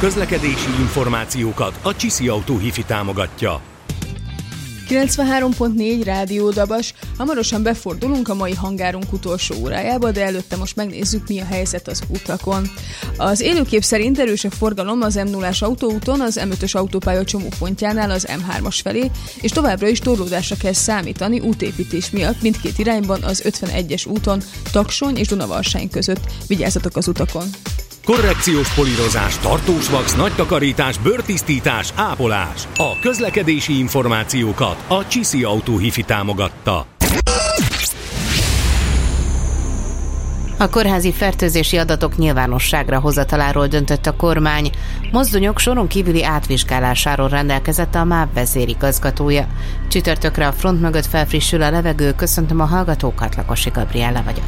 közlekedési információkat a Csiszi Autó Hifi támogatja. 93.4 Rádió Dabas. Hamarosan befordulunk a mai hangárunk utolsó órájába, de előtte most megnézzük, mi a helyzet az utakon. Az élőkép szerint erős a forgalom az M0-as autóúton, az M5-ös autópálya csomópontjánál az M3-as felé, és továbbra is torlódásra kell számítani útépítés miatt mindkét irányban az 51-es úton, Taksony és Dunavarsány között. Vigyázzatok az utakon! Korrekciós polírozás, tartós vax, nagy takarítás, bőrtisztítás, ápolás. A közlekedési információkat a Csiszi Autó Hifi támogatta. A kórházi fertőzési adatok nyilvánosságra hozataláról döntött a kormány. Mozdonyok soron kívüli átvizsgálásáról rendelkezett a MÁV vezérigazgatója. Csütörtökre a front mögött felfrissül a levegő. Köszöntöm a hallgatókat, Lakosi Gabriella vagyok.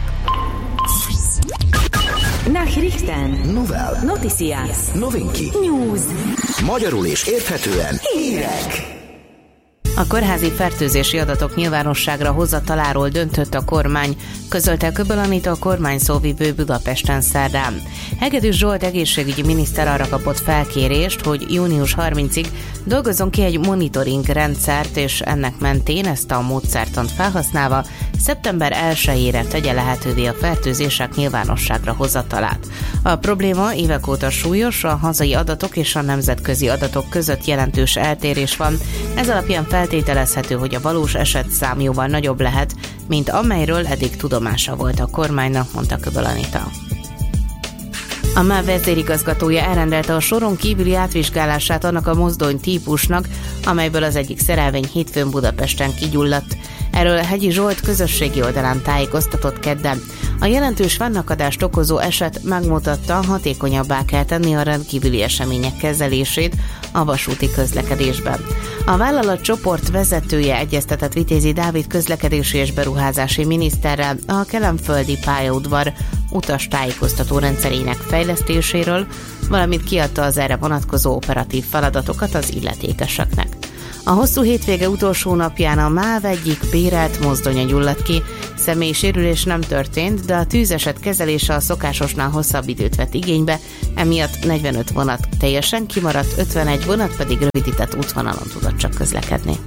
Nachrichten. Novel. Noticias. Novinki. News. Magyarul és érthetően. Hírek. A kórházi fertőzési adatok nyilvánosságra hozataláról döntött a kormány, közölte Köböl Anita, a kormány szóvivő Budapesten szerdán. Hegedűs Zsolt egészségügyi miniszter arra kapott felkérést, hogy június 30-ig dolgozzon ki egy monitoring rendszert, és ennek mentén ezt a módszertant felhasználva szeptember 1-ére tegye lehetővé a fertőzések nyilvánosságra hozatalát. A probléma évek óta súlyos, a hazai adatok és a nemzetközi adatok között jelentős eltérés van, ez alapján feltételezhető, hogy a valós esetszám jóval nagyobb lehet, mint amelyről eddig tudomása volt a kormánynak, mondta Köböl Anita. A MÁV vezérigazgatója elrendelte a soron kívüli átvizsgálását annak a mozdony típusnak, amelyből az egyik szerelvény hétfőn Budapesten kigyulladt. Erről Hegyi Zsolt közösségi oldalán tájékoztatott kedden. A jelentős fennakadást okozó eset megmutatta, hatékonyabbá kell tenni a rendkívüli események kezelését a vasúti közlekedésben. A vállalat csoport vezetője egyeztetett Vitézi Dávid közlekedési és beruházási miniszterrel a kelenföldi pályaudvar utastájékoztató rendszerének fejlesztéséről, valamint kiadta az erre vonatkozó operatív feladatokat az illetékeseknek. A hosszú hétvége utolsó napján a MÁV egyik bérelt mozdonya gyulladt ki. Személyi sérülés nem történt, de a tűzeset kezelése a szokásosnál hosszabb időt vett igénybe, emiatt 45 vonat teljesen kimaradt, 51 vonat pedig rövidített útvonalon tudott csak közlekedni.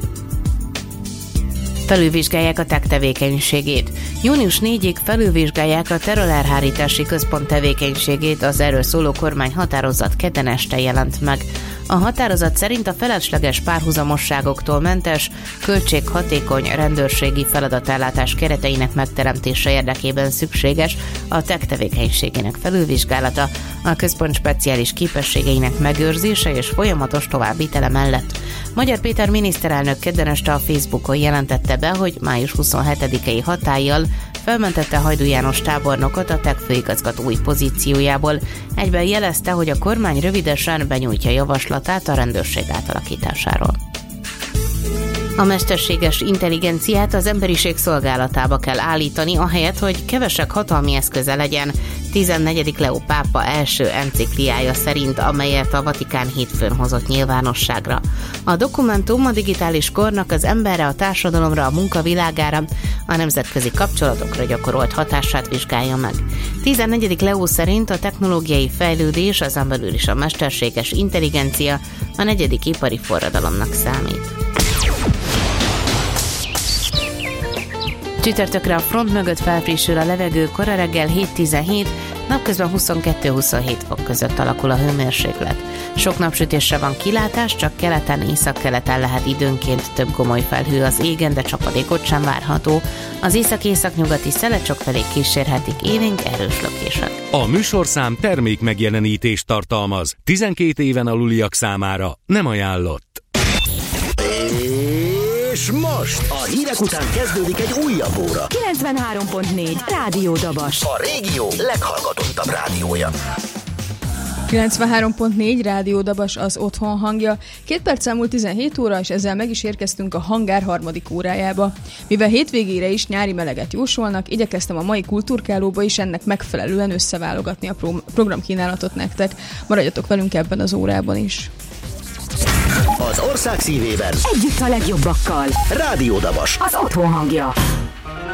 Felülvizsgálják a TEK tevékenységét. Június 4-ig felülvizsgálják a terrorelhárítási központ tevékenységét, az erről szóló kormány határozat kedden este jelent meg. A határozat szerint a felesleges párhuzamosságoktól mentes, költséghatékony rendőrségi feladatellátás kereteinek megteremtése érdekében szükséges a TEK tevékenységének felülvizsgálata, a központ speciális képességeinek megőrzése és folyamatos továbbvitele mellett. Magyar Péter miniszterelnök kedden este a Facebookon jelentette be, hogy május 27-i hatállyal felmentette Hajdú János tábornokot a TEK főigazgatói pozíciójából. Egyben jelezte, hogy a kormány rövidesen benyújtja javaslatát a rendőrség átalakításáról. A mesterséges intelligenciát az emberiség szolgálatába kell állítani, ahelyett, hogy kevesek hatalmi eszköze legyen, 14. Leó pápa első encikliája szerint, amelyet a Vatikán hétfőn hozott nyilvánosságra. A dokumentum a digitális kornak az emberre, a társadalomra, a munkavilágára, a nemzetközi kapcsolatokra gyakorolt hatását vizsgálja meg. 14. Leó szerint a technológiai fejlődés, azon belül is a mesterséges intelligencia a 4. ipari forradalomnak számít. Csütörtökre a front mögött felfrissül a levegő, kora reggel 7-17, napközben 22-27 fok között alakul a hőmérséklet. Sok napsütésre van kilátás, csak keleten, északkeleten lehet időnként több gomoly felhő az égen, de csapadékot sem várható. Az észak-északnyugati szelecsok felé kísérhetik élénk erős lökések. A műsorszám termék megjelenítést tartalmaz. 12 éven aluliak számára nem ajánlott. És most a hírek után kezdődik egy újabb óra. 93.4 Rádió Dabas. A régió leghallgatottabb rádiója. 93.4 Rádió Dabas az otthon hangja. 2 perc elmúlt 17 óra, és ezzel meg is érkeztünk a hangár harmadik órájába. Mivel hétvégére is nyári meleget jósolnak, igyekeztem a mai kulturkálóba is ennek megfelelően összeválogatni a programkínálatot nektek. Maradjatok velünk ebben az órában is. Az ország szívében együtt a legjobbakkal. Rádió Dabas, az otthon hangja.